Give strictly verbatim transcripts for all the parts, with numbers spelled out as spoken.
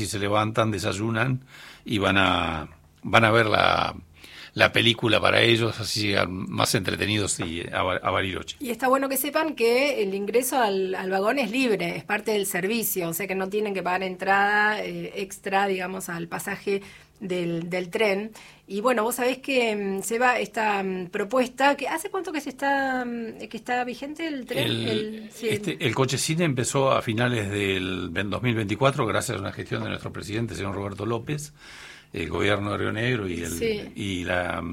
y se levantan, desayunan y van a van a ver la, la película para ellos, así llegan más entretenidos y a, a Bariloche. Y está bueno que sepan que el ingreso al, al vagón es libre, es parte del servicio, o sea que no tienen que pagar entrada eh, extra, digamos, al pasaje del, del tren. Y bueno, vos sabés que se va esta um, propuesta, que ¿hace cuánto que se está um, que está vigente el tren? El, el, sí, este, el coche cine empezó a finales del dos mil veinticuatro gracias a una gestión de nuestro presidente, señor Roberto López, el gobierno de Río Negro y, el, sí. y la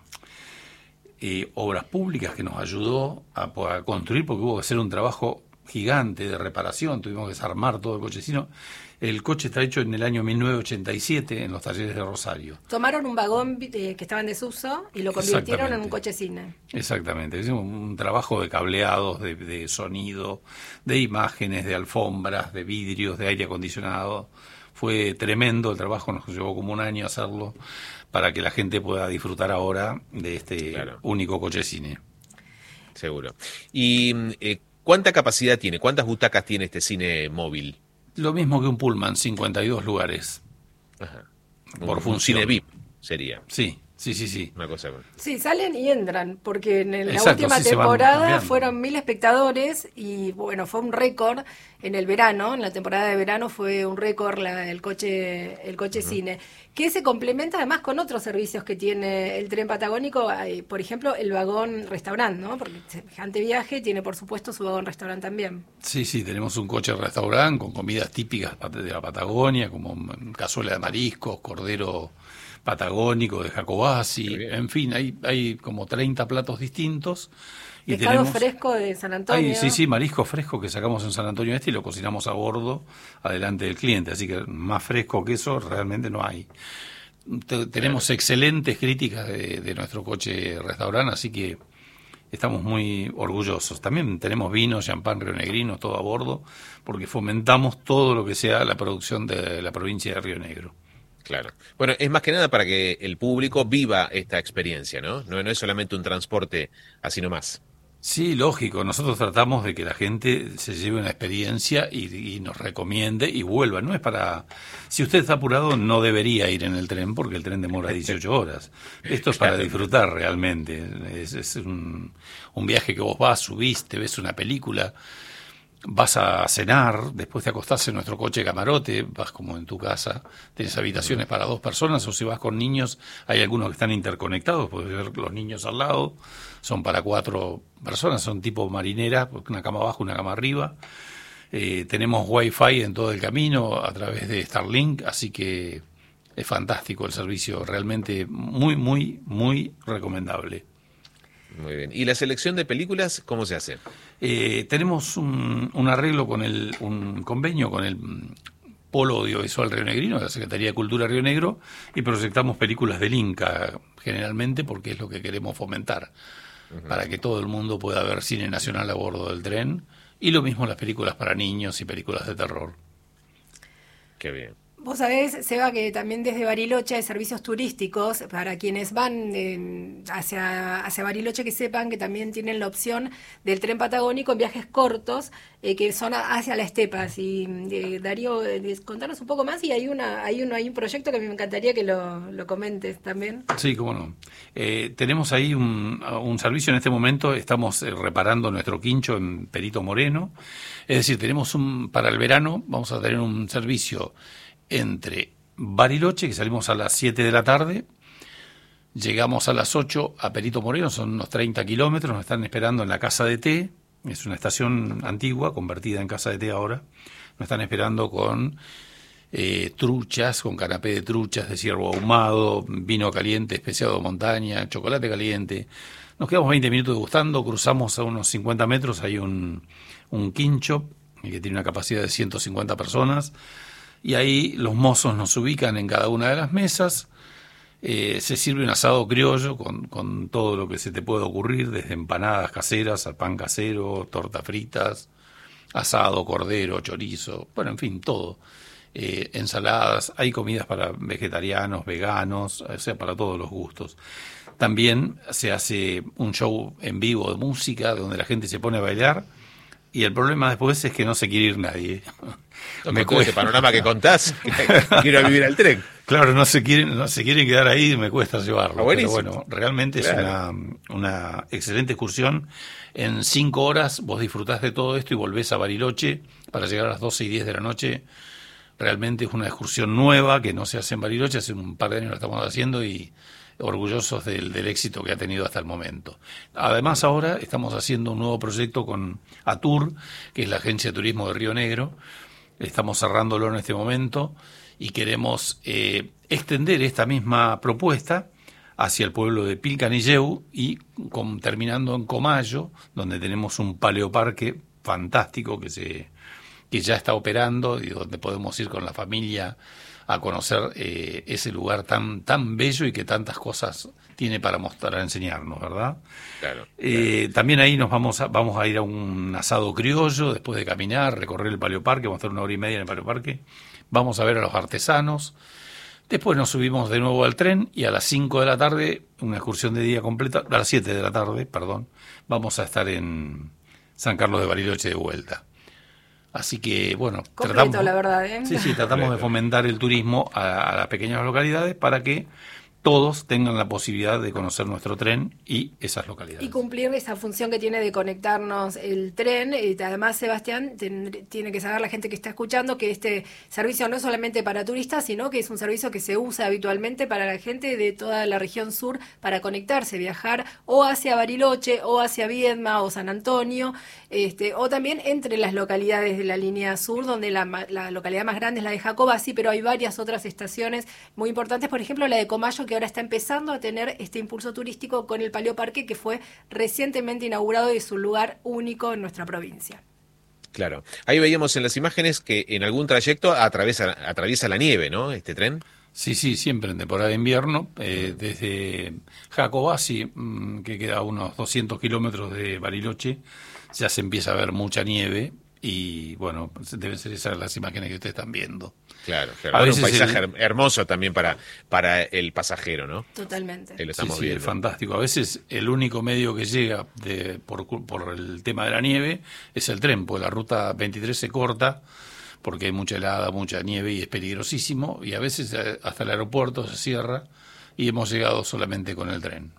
y Obras Públicas, que nos ayudó a, a construir, porque hubo que hacer un trabajo gigante de reparación, tuvimos que desarmar todo el cochecino. El coche está hecho en el año mil novecientos ochenta y siete en los talleres de Rosario. Tomaron un vagón eh, que estaba en desuso y lo convirtieron en un coche cine. Exactamente, hicimos un trabajo de cableados, de, de sonido, de imágenes, de alfombras, de vidrios, de aire acondicionado. Fue tremendo el trabajo, nos llevó como un año hacerlo para que la gente pueda disfrutar ahora de este claro. único coche cine. Seguro. ¿Y eh, cuánta capacidad tiene? ¿Cuántas butacas tiene este cine móvil? Lo mismo que un Pullman, cincuenta y dos lugares. Ajá. Por un, función. Un cine V I P sería. Sí, sí, sí, sí. Una cosa. Sí, salen y entran, porque en el, Exacto, la última sí, temporada fueron mil espectadores y bueno, fue un récord en el verano, en la temporada de verano fue un récord la, el coche el coche uh-huh. cine, que se complementa además con otros servicios que tiene el tren patagónico, hay, por ejemplo, el vagón restaurante, ¿no? Porque semejante viaje tiene por supuesto su vagón restaurante también. Sí, sí, tenemos un coche restaurante con comidas típicas de la Patagonia, como cazuela de mariscos, cordero patagónico de Jacobasi, en fin, hay hay como treinta platos distintos. Y pescado tenemos, fresco de San Antonio. Hay, sí, sí, marisco fresco que sacamos en San Antonio Este y lo cocinamos a bordo, adelante del cliente, así que más fresco que eso realmente no hay. Te, tenemos claro. excelentes críticas de, de nuestro coche restaurante, así que estamos muy orgullosos. También tenemos vino, champán, rionegrino, todo a bordo, porque fomentamos todo lo que sea la producción de la provincia de Río Negro. Claro. Bueno, es más que nada para que el público viva esta experiencia, ¿no? No, no es solamente un transporte así nomás. Sí, lógico. Nosotros tratamos de que la gente se lleve una experiencia y, y nos recomiende y vuelva. No es para... Si usted está apurado, no debería ir en el tren porque el tren demora dieciocho horas. Esto es para claro. disfrutar realmente. Es, es un, un viaje que vos vas, subís, te ves una película, vas a cenar, después te acostás en nuestro coche camarote, vas como en tu casa, tienes habitaciones para dos personas, o si vas con niños, hay algunos que están interconectados, puedes ver los niños al lado, son para cuatro personas, son tipo marinera, una cama abajo, una cama arriba. Eh, tenemos wifi en todo el camino a través de Starlink, así que es fantástico el servicio, realmente muy, muy, muy recomendable. Muy bien. ¿Y la selección de películas cómo se hace? Eh, tenemos un, un arreglo con el, un convenio con el Polo Audiovisual Rionegrino, de la Secretaría de Cultura Río Negro, y proyectamos películas del Inca generalmente porque es lo que queremos fomentar, uh-huh. para que todo el mundo pueda ver cine nacional a bordo del tren, y lo mismo las películas para niños y películas de terror. Qué bien. Vos sabés, Seba, que también desde Bariloche hay servicios turísticos para quienes van eh, hacia, hacia Bariloche, que sepan que también tienen la opción del tren patagónico en viajes cortos eh, que son hacia la estepa. Y eh, Darío, eh, contanos un poco más, y hay una hay un, hay un proyecto que a mí me encantaría que lo, lo comentes también. Sí, cómo no. Eh, tenemos ahí un, un servicio en este momento, estamos eh, reparando nuestro quincho en Perito Moreno. Es decir, tenemos un para el verano, vamos a tener un servicio entre Bariloche, que salimos a las siete de la tarde, llegamos a las ocho a Perito Moreno, son unos treinta kilómetros, nos están esperando en la Casa de Té, es una estación antigua, convertida en Casa de Té ahora, nos están esperando con eh, truchas, con canapé de truchas de ciervo ahumado, vino caliente, especiado de montaña, chocolate caliente. Nos quedamos veinte minutos degustando, cruzamos a unos cincuenta metros, hay un, un quincho que tiene una capacidad de ciento cincuenta personas, y ahí los mozos nos ubican en cada una de las mesas, eh, se sirve un asado criollo con, con todo lo que se te puede ocurrir, desde empanadas caseras a pan casero, tortas fritas, asado, cordero, chorizo, bueno, en fin, todo. Eh, ensaladas, hay comidas para vegetarianos, veganos, o sea, para todos los gustos. También se hace un show en vivo de música, donde la gente se pone a bailar, y el problema después es que no se quiere ir nadie. No, con todo ese panorama que contás, que, que quiero vivir al tren. Claro, no se quieren, no se quieren quedar ahí y me cuesta llevarlo. Ah, pero bueno, realmente claro. Es una, una excelente excursión. En cinco horas vos disfrutás de todo esto y volvés a Bariloche para llegar a las doce y diez de la noche. Realmente es una excursión nueva que no se hace en Bariloche, hace un par de años la estamos haciendo y orgullosos del, del éxito que ha tenido hasta el momento. Además ahora estamos haciendo un nuevo proyecto con ATUR, que es la agencia de turismo de Río Negro. Estamos cerrándolo en este momento y queremos eh, extender esta misma propuesta hacia el pueblo de Pilcanilleu y con, terminando en Comayo, donde tenemos un paleoparque fantástico que se que ya está operando y donde podemos ir con la familia a conocer eh, ese lugar tan tan bello y que tantas cosas tiene para mostrar, a enseñarnos, ¿verdad? Claro. Eh, claro. También ahí nos vamos a, vamos a ir a un asado criollo después de caminar, recorrer el paleoparque, vamos a estar una hora y media en el paleoparque, vamos a ver a los artesanos, después nos subimos de nuevo al tren y a las cinco de la tarde, una excursión de día completa, a las siete de la tarde, perdón, vamos a estar en San Carlos de Bariloche de vuelta. Así que, bueno, completo, tratamos, la verdad, ¿eh? sí, sí, tratamos de fomentar el turismo a, a las pequeñas localidades para que todos tengan la posibilidad de conocer nuestro tren y esas localidades. Y cumplir esa función que tiene de conectarnos el tren. Y además, Sebastián, ten, tiene que saber la gente que está escuchando que este servicio no es solamente para turistas, sino que es un servicio que se usa habitualmente para la gente de toda la región sur para conectarse, viajar o hacia Bariloche, o hacia Viedma, o San Antonio, este, o también entre las localidades de la línea sur, donde la, la localidad más grande es la de Jacobasi, pero hay varias otras estaciones muy importantes, por ejemplo, la de Comayo, que ahora está empezando a tener este impulso turístico con el Paleoparque, que fue recientemente inaugurado y es un lugar único en nuestra provincia. Claro. Ahí veíamos en las imágenes que en algún trayecto atraviesa, atraviesa la nieve, ¿no? Este tren. Sí, sí, siempre en temporada de invierno, eh, desde Jacobasi, mmm, que queda a unos doscientos kilómetros de Bariloche, ya se empieza a ver mucha nieve. Y bueno, deben ser esas las imágenes que ustedes están viendo. Claro, claro. A bueno, un paisaje el... hermoso también para, para el pasajero, ¿no? Totalmente. Que lo estamos sí, sí, viendo. Es fantástico. A veces el único medio que llega de, por, por el tema de la nieve es el tren, porque la ruta veintitrés se corta porque hay mucha helada, mucha nieve y es peligrosísimo. Y a veces hasta el aeropuerto se cierra y hemos llegado solamente con el tren.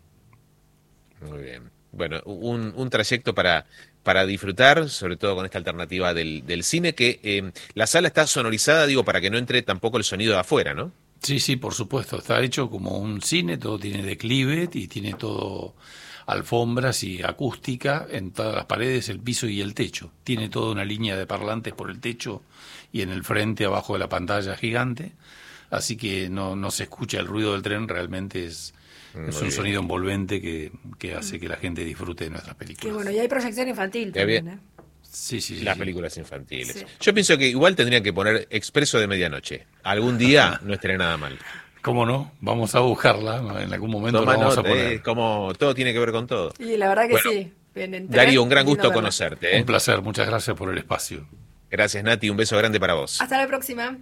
Muy bien. Bueno, un, un trayecto para... para disfrutar, sobre todo con esta alternativa del, del cine, que eh, la sala está sonorizada, digo, para que no entre tampoco el sonido de afuera, ¿no? Sí, sí, por supuesto, está hecho como un cine, todo tiene declive y tiene todo alfombras y acústica en todas las paredes, el piso y el techo. Tiene toda una línea de parlantes por el techo y en el frente, abajo de la pantalla gigante, así que no, no se escucha el ruido del tren, realmente es... Muy es un bien. Sonido envolvente que, que hace que la gente disfrute de nuestras películas. Qué bueno, y hay proyección infantil también, ¿eh? Sí, sí, sí. Las sí. películas infantiles. Sí. Yo pienso que igual tendrían que poner Expreso de Medianoche. Algún día no estaría nada mal. ¿Cómo no? Vamos a buscarla, ¿no? En algún momento Toma la vamos nota, a poner. Eh, como todo tiene que ver con todo. Y la verdad que bueno, sí. Bien, en tren, Darío, un gran gusto verlo. conocerte. ¿eh? Un placer, muchas gracias por el espacio. Gracias, Nati, un beso grande para vos. Hasta la próxima.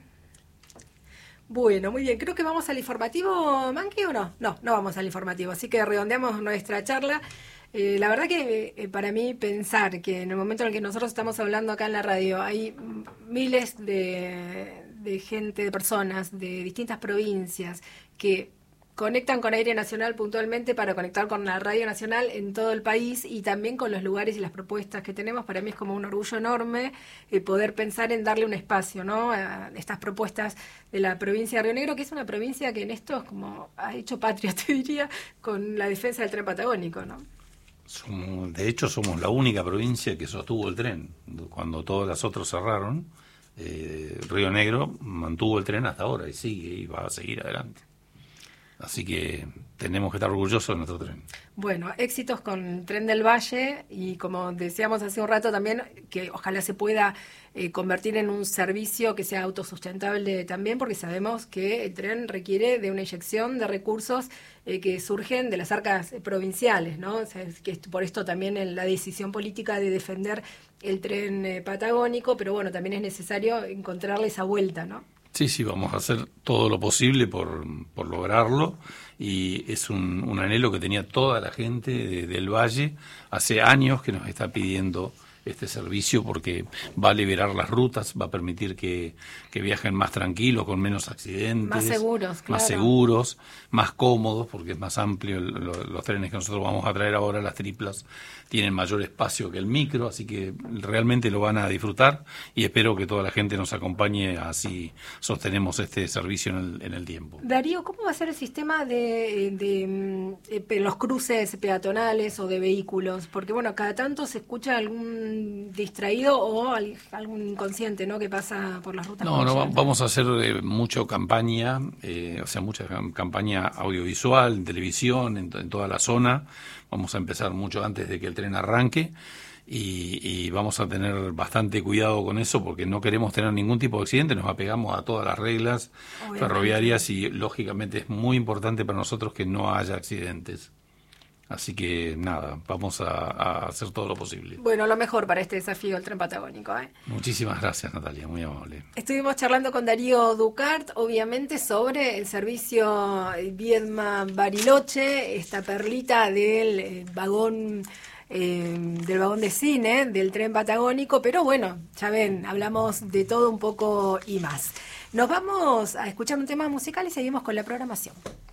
Bueno, muy bien. Creo que vamos al informativo, Manqui, ¿o no? No, no vamos al informativo. Así que redondeamos nuestra charla. Eh, la verdad que eh, para mí pensar que en el momento en el que nosotros estamos hablando acá en la radio hay miles de, de gente, de personas de distintas provincias que conectan con Aire Nacional puntualmente para conectar con la Radio Nacional en todo el país y también con los lugares y las propuestas que tenemos. Para mí es como un orgullo enorme eh, poder pensar en darle un espacio, ¿no?, a estas propuestas de la provincia de Río Negro, que es una provincia que en esto es como ha hecho patria, te diría, con la defensa del tren patagónico, ¿no? Somos, de hecho, somos la única provincia que sostuvo el tren. Cuando todas las otras cerraron, eh, Río Negro mantuvo el tren hasta ahora y sigue y va a seguir adelante. Así que tenemos que estar orgullosos de nuestro tren. Bueno, éxitos con el Tren del Valle y, como decíamos hace un rato también, que ojalá se pueda eh, convertir en un servicio que sea autosustentable también, porque sabemos que el tren requiere de una inyección de recursos eh, que surgen de las arcas provinciales, ¿no? O sea, es que por esto también en la decisión política de defender el tren eh, patagónico, pero bueno, también es necesario encontrarle esa vuelta, ¿no? Sí, sí, vamos a hacer todo lo posible por, por lograrlo y es un, un anhelo que tenía toda la gente de, del Valle hace años que nos está pidiendo este servicio porque va a liberar las rutas, va a permitir que, que viajen más tranquilos, con menos accidentes. Más seguros, claro. Más seguros, más cómodos, porque es más amplio. El, lo, los trenes que nosotros vamos a traer ahora, las triplas, tienen mayor espacio que el micro, así que realmente lo van a disfrutar y espero que toda la gente nos acompañe, así sostenemos este servicio en el, en el tiempo. Darío, ¿cómo va a ser el sistema de, de, de, de los cruces peatonales o de vehículos? Porque bueno, cada tanto se escucha algún distraído o algún inconsciente, ¿no?, que pasa por las rutas. No, no, vamos a hacer eh, mucho campaña, eh, o sea, mucha campaña audiovisual, en televisión, en, en toda la zona. Vamos a empezar mucho antes de que el tren arranque y, y vamos a tener bastante cuidado con eso porque no queremos tener ningún tipo de accidente, nos apegamos a todas las reglas Obviamente. ferroviarias y lógicamente es muy importante para nosotros que no haya accidentes. Así que nada, vamos a, a hacer todo lo posible. Bueno, lo mejor para este desafío del tren patagónico, ¿eh? Muchísimas gracias, Natalia, muy amable. Estuvimos charlando con Darío Ducart, obviamente, sobre el servicio Viedma-Bariloche, esta perlita del eh, vagón eh, del vagón de cine del tren patagónico, pero bueno, ya ven, hablamos de todo un poco y más. Nos vamos a escuchar un tema musical y seguimos con la programación.